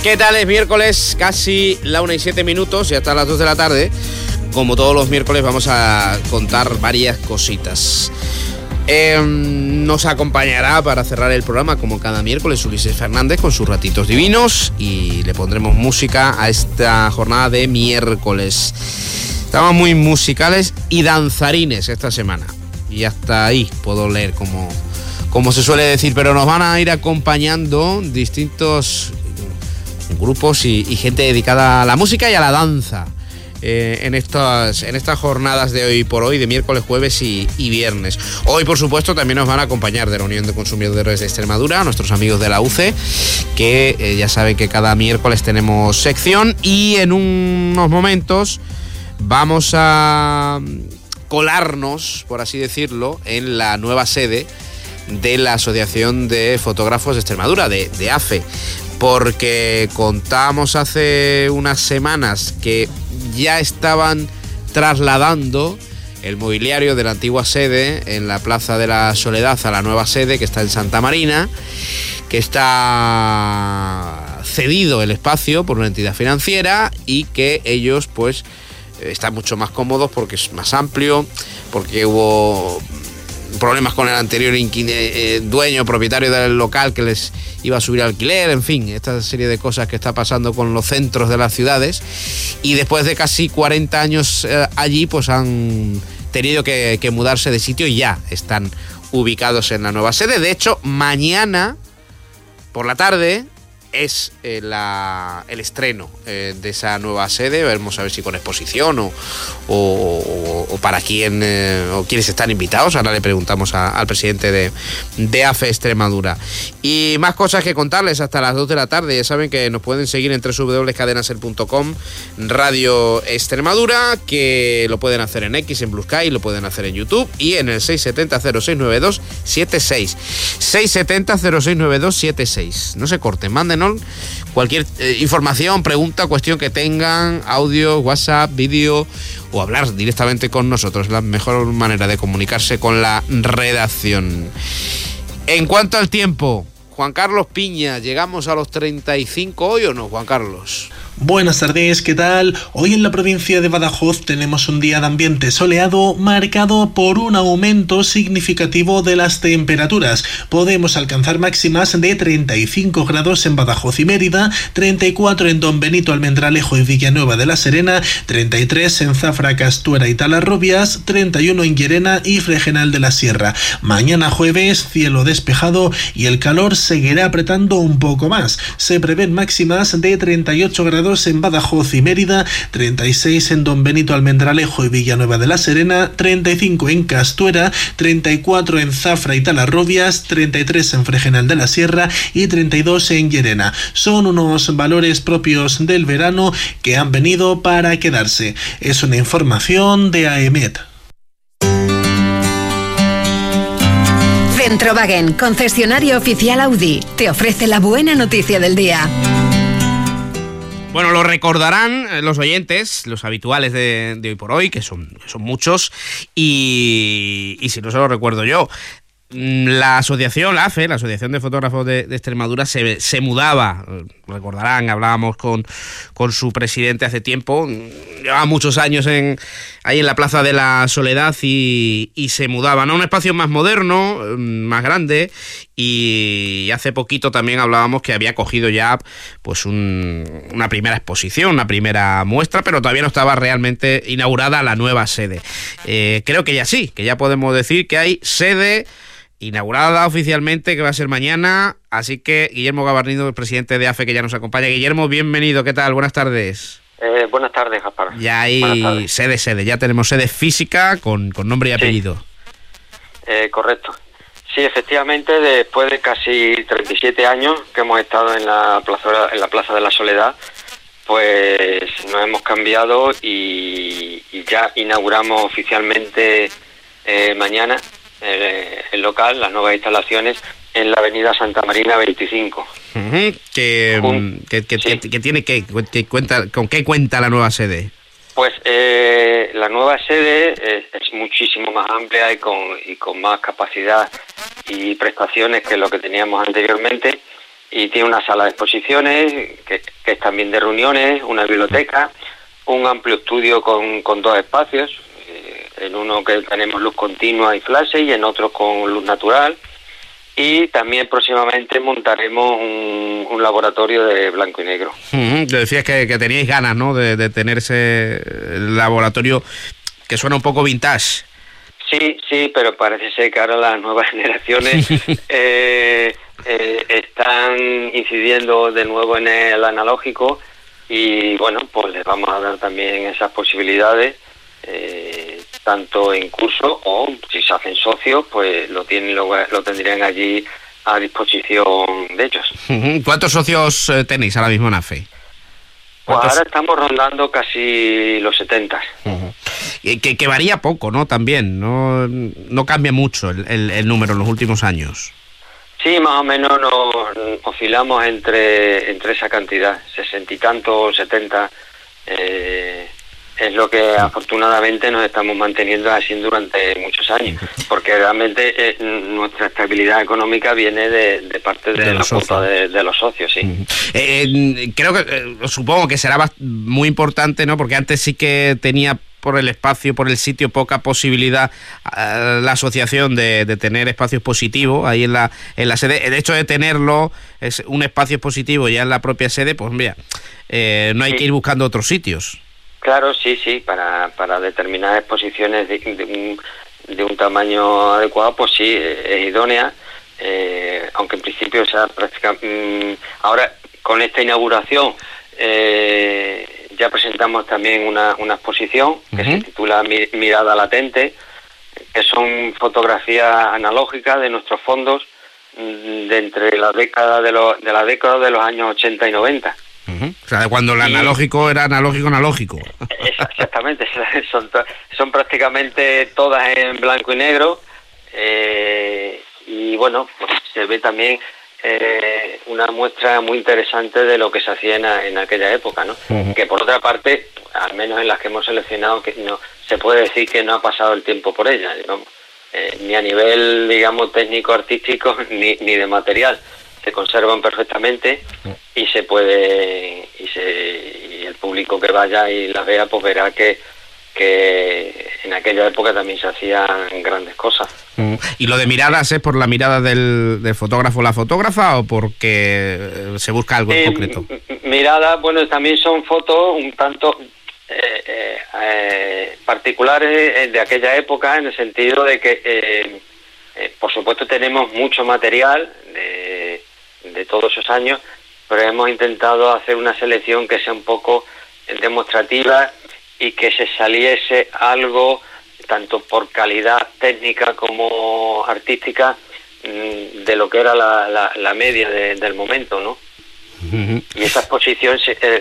¿Qué tal? Es miércoles, casi la 1:07, y hasta las 2 de la tarde. Como todos los miércoles vamos a contar varias cositas. Nos acompañará para cerrar el programa, como cada miércoles, Ulises Fernández con sus ratitos divinos, y le pondremos música a esta jornada de miércoles. Estamos muy musicales y danzarines esta semana, y hasta ahí puedo leer como se suele decir, pero nos van a ir acompañando distintos grupos y gente dedicada a la música y a la danza en estas jornadas de hoy por hoy, de miércoles, jueves y viernes. Hoy, por supuesto, también nos van a acompañar de la Unión de Consumidores de Extremadura, nuestros amigos de la UCE, que ya saben que cada miércoles tenemos sección, y en unos momentos vamos a colarnos, por así decirlo, en la nueva sede de la Asociación de Fotógrafos de Extremadura, de AFE, porque contábamos hace unas semanas que ya estaban trasladando el mobiliario de la antigua sede en la Plaza de la Soledad a la nueva sede, que está en Santa Marina, que está cedido el espacio por una entidad financiera, y que ellos pues están mucho más cómodos porque es más amplio, porque hubo problemas con el anterior dueño, propietario del local, que les iba a subir alquiler, en fin, esta serie de cosas que está pasando con los centros de las ciudades, y después de casi 40 años allí, pues han tenido que mudarse de sitio y ya están ubicados en la nueva sede. De hecho, mañana por la tarde es el estreno de esa nueva sede. Veremos a ver si con exposición o para quién o quiénes están invitados. Ahora le preguntamos al presidente de AFE Extremadura. Y más cosas que contarles hasta las 2 de la tarde. Ya saben que nos pueden seguir en www.cadenaser.com, Radio Extremadura, que lo pueden hacer en X, en Blue Sky, lo pueden hacer en YouTube, y en el 670-0692-76. 670-0692-76. No se corten, mándenos cualquier información, pregunta, cuestión que tengan, audio, WhatsApp, vídeo, o hablar directamente con nosotros. La mejor manera de comunicarse con la redacción. En cuanto al tiempo, Juan Carlos Piña, ¿llegamos a los 35 hoy o no, Juan Carlos? Buenas tardes, ¿qué tal? Hoy en la provincia de Badajoz tenemos un día de ambiente soleado marcado por un aumento significativo de las temperaturas. Podemos alcanzar máximas de 35 grados en Badajoz y Mérida, 34 en Don Benito, Almendralejo y Villanueva de la Serena, 33 en Zafra, Castuera y Talarrobias, 31 en Llerena y Fregenal de la Sierra. Mañana jueves, cielo despejado y el calor seguirá apretando un poco más. Se prevén máximas de 38 grados en Badajoz y Mérida, 36 en Don Benito, Almendralejo y Villanueva de la Serena, 35 en Castuera, 34 en Zafra y Talarrobias, 33 en Fregenal de la Sierra y 32 en Llerena. Son unos valores propios del verano que han venido para quedarse. Es una información de AEMET. Centrowagen, concesionario oficial Audi, te ofrece la buena noticia del día. Bueno, lo recordarán los oyentes, los habituales de hoy por hoy, que son muchos, y si no se lo recuerdo yo. La asociación, la AFE, la Asociación de Fotógrafos de Extremadura, se mudaba. Recordarán, hablábamos con su presidente hace tiempo. Llevaba muchos años ahí en la Plaza de la Soledad y se mudaban a un espacio más moderno, más grande, y hace poquito también hablábamos que había cogido ya pues una primera exposición, una primera muestra, pero todavía no estaba realmente inaugurada la nueva sede. Creo que ya sí, que ya podemos decir que hay sede inaugurada oficialmente, que va a ser mañana. Así que Guillermo Gabarnido, el presidente de AFE, que ya nos acompaña. Guillermo, bienvenido, ¿qué tal? Buenas tardes. Buenas tardes, Gaspar. Ya hay sede, ya tenemos sede física con nombre y apellido. Correcto. Sí, efectivamente, después de casi 37 años que hemos estado en la Plaza de la Soledad, pues nos hemos cambiado y ya inauguramos oficialmente mañana el local, las nuevas instalaciones en la avenida Santa Marina 25. ¿Con qué cuenta la nueva sede? Pues la nueva sede es muchísimo más amplia y con más capacidad y prestaciones que lo que teníamos anteriormente, y tiene una sala de exposiciones que es también de reuniones, una biblioteca, un amplio estudio con 2 espacios, en uno que tenemos luz continua y flash y en otro con luz natural, y también próximamente montaremos un laboratorio de blanco y negro. Decías que teníais ganas, ¿no?, de tener ese laboratorio que suena un poco vintage. Sí, pero parece ser que ahora las nuevas generaciones están incidiendo de nuevo en el analógico, y bueno, pues les vamos a dar también esas posibilidades, tanto en curso o si se hacen socios, pues lo tendrían allí a disposición de ellos. ¿Cuántos socios tenéis ahora mismo en AFE? Pues ahora estamos rondando casi los 70. Que varía poco, ¿no? También, no cambia mucho el número en los últimos años. Sí, más o menos nos oscilamos entre esa cantidad, 60 y tanto, 70, es lo que afortunadamente nos estamos manteniendo así durante muchos años, porque realmente nuestra estabilidad económica viene de parte de la cuota de los socios, sí. Creo que, supongo que será muy importante, ¿no? Porque antes sí que tenía por el espacio, por el sitio, poca posibilidad la asociación de tener espacios positivos ahí en la sede. El hecho de tenerlo, es un espacio positivo ya en la propia sede, pues mira, no hay que ir buscando otros sitios. Claro, sí, para determinadas exposiciones de un tamaño adecuado, pues sí, es idónea, aunque en principio sea prácticamente... ahora, con esta inauguración, ya presentamos también una exposición que se titula Mirada Latente, que son fotografías analógicas de nuestros fondos de entre la década de los años 80 y 90. O sea, de cuando el analógico era analógico. Exactamente, son prácticamente todas en blanco y negro, y bueno, pues se ve también una muestra muy interesante de lo que se hacía en aquella época, ¿no? Que por otra parte, al menos en las que hemos seleccionado, que no se puede decir que no ha pasado el tiempo por ellas, digamos, ni a nivel, digamos, técnico, artístico, ni de material. Se conservan perfectamente y se puede y el público que vaya y las vea pues verá que en aquella época también se hacían grandes cosas. ¿Y lo de miradas es por la mirada del fotógrafo o la fotógrafa o porque se busca algo en concreto? Miradas, bueno, también son fotos un tanto particulares de aquella época, en el sentido de que por supuesto tenemos mucho material de todos esos años, pero hemos intentado hacer una selección que sea un poco demostrativa y que se saliese algo, tanto por calidad técnica como artística, de lo que era la media del momento, ¿no? Y esa exposición,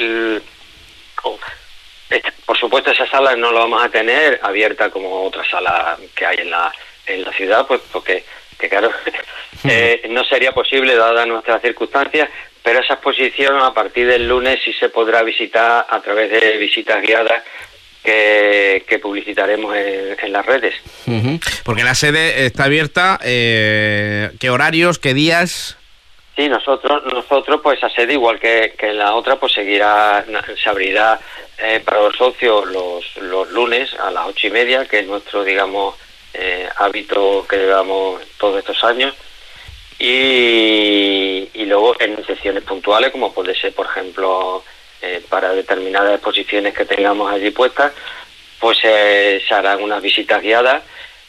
por supuesto, esa sala no la vamos a tener abierta como otra sala que hay en la ciudad, pues porque claro, no sería posible dadas nuestras circunstancias, pero esa exposición a partir del lunes sí se podrá visitar a través de visitas guiadas que publicitaremos en las redes. Porque la sede está abierta, ¿qué horarios, qué días? Sí, nosotros pues la sede, igual que la otra, pues se abrirá para los socios los lunes a las 8:30, que es nuestro, digamos, hábito que llevamos todos estos años, y luego en sesiones puntuales, como puede ser, por ejemplo, para determinadas exposiciones que tengamos allí puestas, pues se harán unas visitas guiadas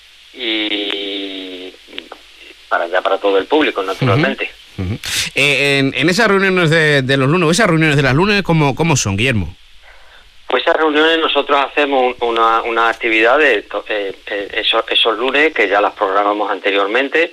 y para todo el público, naturalmente. En esas reuniones de los lunes, esas reuniones de las lunes, ¿cómo son, Guillermo? Pues esas reuniones nosotros hacemos una actividad de esos lunes, que ya las programamos anteriormente,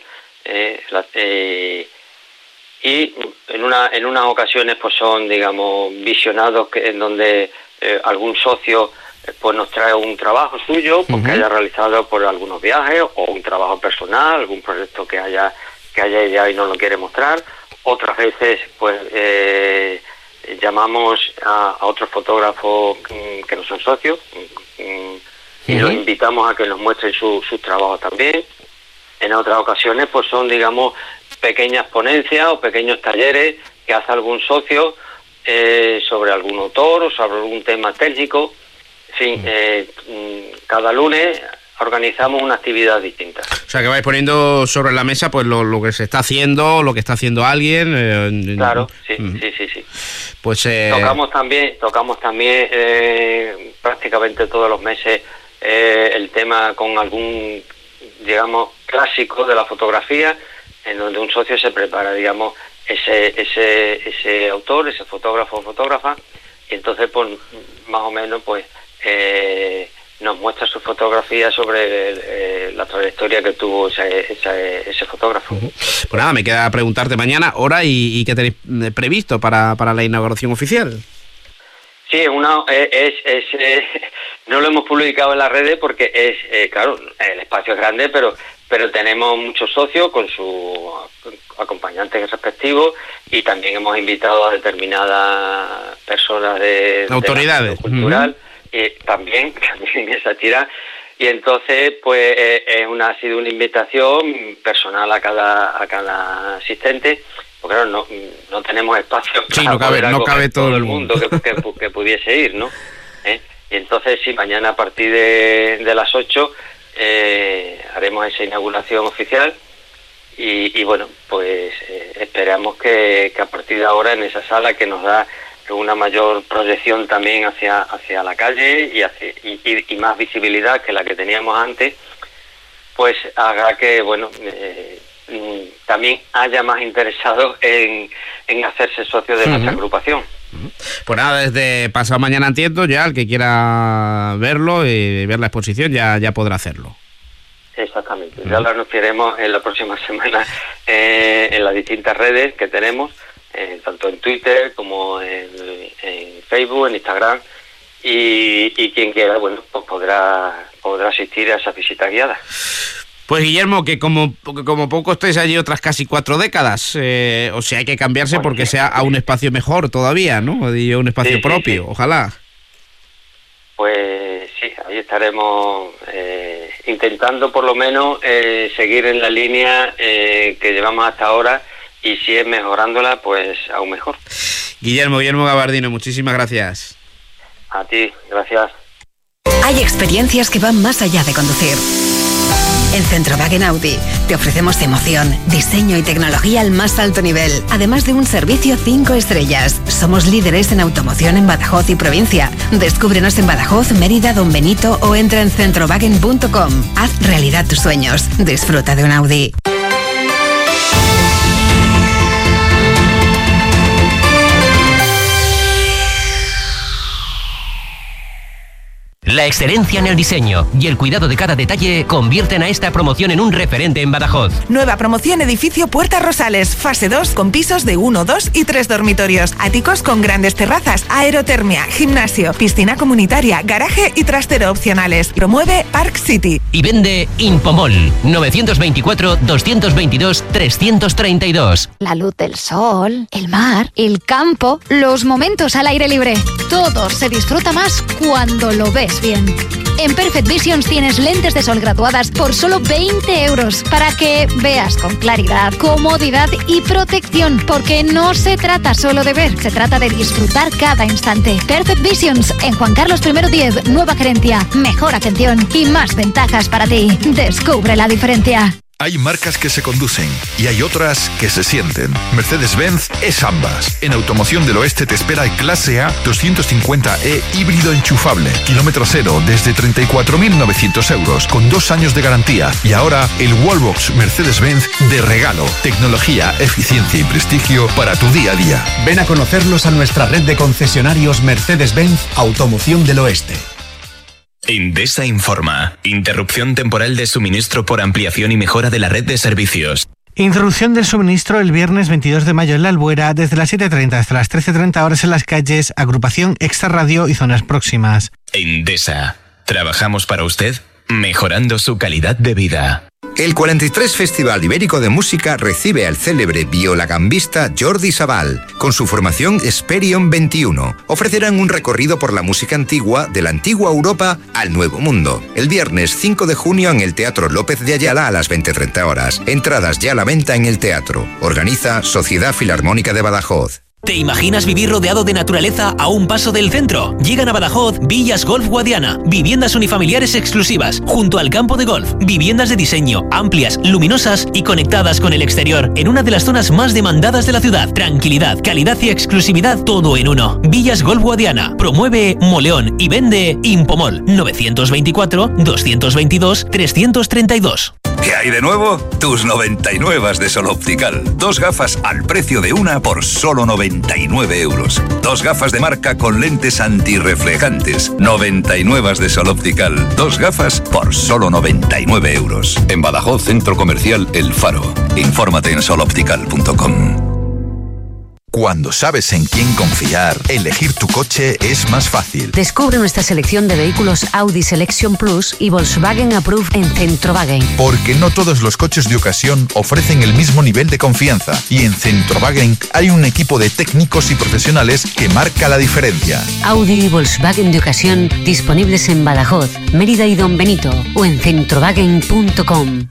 y en unas ocasiones pues son, digamos, visionados en donde algún socio pues nos trae un trabajo suyo porque haya realizado por algunos viajes, o un trabajo personal, algún proyecto que haya ideado y no lo quiere mostrar. Otras veces pues llamamos a otros fotógrafos que no son socios y los invitamos a que nos muestren sus trabajos también. En otras ocasiones pues son, digamos, pequeñas ponencias o pequeños talleres que hace algún socio sobre algún autor o sobre algún tema técnico. En fin, cada lunes organizamos una actividad distinta. O sea, que vais poniendo sobre la mesa pues lo que se está haciendo, lo que está haciendo alguien. Claro, sí. Pues tocamos también prácticamente todos los meses el tema con algún, digamos, clásico de la fotografía, en donde un socio se prepara, digamos, ese autor, ese fotógrafo o fotógrafa, y entonces pues más o menos pues nos muestra su fotografía sobre la trayectoria que tuvo ese fotógrafo. Pues nada, me queda preguntarte mañana hora y qué tenéis previsto para la inauguración oficial. Sí, no lo hemos publicado en las redes porque claro, el espacio es grande, pero tenemos muchos socios con sus acompañantes respectivos, y también hemos invitado a determinadas personas de autoridades cultural, también esa tira, y entonces pues ha sido una invitación personal a cada asistente, porque claro, no tenemos espacio para no cabe todo el mundo que pudiese ir, ¿no? Y entonces sí, mañana a partir de las 8 haremos esa inauguración oficial, y bueno, pues esperamos que a partir de ahora en esa sala, que nos da una mayor proyección también hacia la calle y más visibilidad que la que teníamos antes, pues haga que, bueno, también haya más interesados en hacerse socio de nuestra agrupación. Pues nada, desde pasado mañana, entiendo, ya el que quiera verlo y ver la exposición ya podrá hacerlo. Exactamente, ya lo anunciaremos en la próxima semana en las distintas redes que tenemos, tanto en Twitter como en Facebook, en Instagram, y quien quiera, bueno, pues podrá asistir a esa visita guiada. Pues Guillermo, que como poco estáis allí otras casi 4 décadas, o sea, hay que cambiarse porque sea a un espacio mejor todavía, ¿no? Y a un espacio propio, sí. Ojalá. Pues sí, ahí estaremos intentando por lo menos seguir en la línea que llevamos hasta ahora, y si es mejorándola, pues aún mejor. Guillermo Gabardino, muchísimas gracias. A ti, gracias. Hay experiencias que van más allá de conducir. En Centrowagen Audi te ofrecemos emoción, diseño y tecnología al más alto nivel, además de un servicio 5 estrellas. Somos líderes en automoción en Badajoz y provincia. Descúbrenos en Badajoz, Mérida, Don Benito o entra en centrowagen.com. Haz realidad tus sueños. Disfruta de un Audi. La excelencia en el diseño y el cuidado de cada detalle convierten a esta promoción en un referente en Badajoz. Nueva promoción Edificio Puertas Rosales, fase 2, con pisos de 1, 2 y 3 dormitorios. Áticos con grandes terrazas, aerotermia, gimnasio, piscina comunitaria, garaje y trastero opcionales. Promueve Park City. Y vende Impomol, 924-222-332. La luz del sol, el mar, el campo, los momentos al aire libre. Todo se disfruta más cuando lo ves bien. En Perfect Visions tienes lentes de sol graduadas por solo 20 euros para que veas con claridad, comodidad y protección, porque no se trata solo de ver, se trata de disfrutar cada instante. Perfect Visions en Juan Carlos I 10, nueva gerencia, mejor atención y más ventajas para ti. Descubre la diferencia. Hay marcas que se conducen y hay otras que se sienten. Mercedes-Benz es ambas. En Automoción del Oeste te espera el Clase A 250e híbrido enchufable. Kilómetro cero desde 34.900 euros con 2 años de garantía. Y ahora el Wallbox Mercedes-Benz de regalo. Tecnología, eficiencia y prestigio para tu día a día. Ven a conocerlos a nuestra red de concesionarios Mercedes-Benz Automoción del Oeste. Endesa informa. Interrupción temporal de suministro por ampliación y mejora de la red de servicios. Interrupción del suministro el viernes 22 de mayo en La Albuera, desde las 7:30 hasta las 13:30 horas en las calles, agrupación Extra Radio y zonas próximas. Endesa. Trabajamos para usted, mejorando su calidad de vida. El 43 Festival Ibérico de Música recibe al célebre violagambista Jordi Sabal. Con su formación Esperion 21, ofrecerán un recorrido por la música antigua de la antigua Europa al Nuevo Mundo. El viernes 5 de junio en el Teatro López de Ayala a las 20:30 horas. Entradas ya a la venta en el teatro. Organiza Sociedad Filarmónica de Badajoz. ¿Te imaginas vivir rodeado de naturaleza a un paso del centro? Llegan a Badajoz Villas Golf Guadiana, viviendas unifamiliares exclusivas, junto al campo de golf, viviendas de diseño, amplias, luminosas y conectadas con el exterior, en una de las zonas más demandadas de la ciudad. Tranquilidad, calidad y exclusividad, todo en uno. Villas Golf Guadiana, promueve Moleón y vende Impomol, 924-222-332. ¿Qué hay de nuevo? Tus 99 de Sol Optical. 2 gafas al precio de una por solo 99 euros. 2 gafas de marca con lentes antirreflejantes. 99 de Sol Optical. 2 gafas por solo 99 euros. En Badajoz, Centro Comercial El Faro. Infórmate en soloptical.com. Cuando sabes en quién confiar, elegir tu coche es más fácil. Descubre nuestra selección de vehículos Audi Selection Plus y Volkswagen Approved en Centrowagen. Porque no todos los coches de ocasión ofrecen el mismo nivel de confianza. Y en Centrowagen hay un equipo de técnicos y profesionales que marca la diferencia. Audi y Volkswagen de ocasión disponibles en Badajoz, Mérida y Don Benito o en centrowagen.com.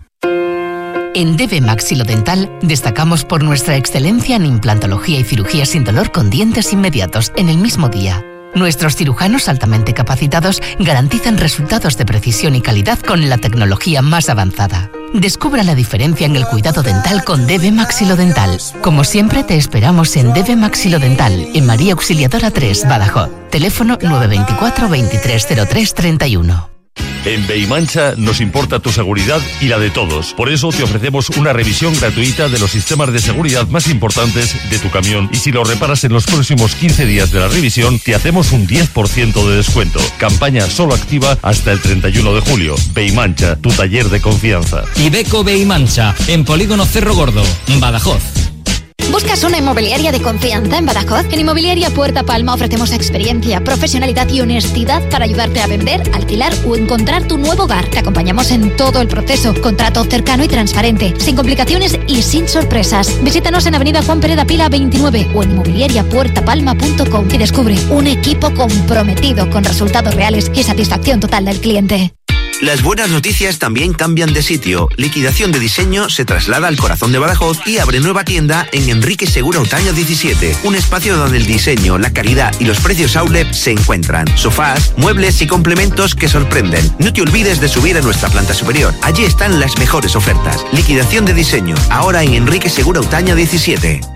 En DB Maxilodental destacamos por nuestra excelencia en implantología y cirugía sin dolor con dientes inmediatos en el mismo día. Nuestros cirujanos altamente capacitados garantizan resultados de precisión y calidad con la tecnología más avanzada. Descubra la diferencia en el cuidado dental con DB Maxilodental. Como siempre, te esperamos en DB Maxilodental, en María Auxiliadora 3, Badajoz. Teléfono 924 2303 31. En Beimancha nos importa tu seguridad y la de todos. Por eso te ofrecemos una revisión gratuita de los sistemas de seguridad más importantes de tu camión. Y si lo reparas en los próximos 15 días de la revisión, te hacemos un 10% de descuento. Campaña solo activa hasta el 31 de julio. Beimancha, tu taller de confianza. Ibeco Beimancha, en Polígono Cerro Gordo, Badajoz. ¿Buscas una inmobiliaria de confianza en Badajoz? En Inmobiliaria Puerta Palma ofrecemos experiencia, profesionalidad y honestidad para ayudarte a vender, alquilar o encontrar tu nuevo hogar. Te acompañamos en todo el proceso. Contrato cercano y transparente, sin complicaciones y sin sorpresas. Visítanos en Avenida Juan Pereda Pila 29 o en inmobiliariapuertapalma.com y descubre un equipo comprometido con resultados reales y satisfacción total del cliente. Las buenas noticias también cambian de sitio. Liquidación de Diseño se traslada al corazón de Badajoz y abre nueva tienda en Enrique Segura Otaño 17. Un espacio donde el diseño, la calidad y los precios outlet se encuentran. Sofás, muebles y complementos que sorprenden. No te olvides de subir a nuestra planta superior. Allí están las mejores ofertas. Liquidación de Diseño, ahora en Enrique Segura Otaño 17.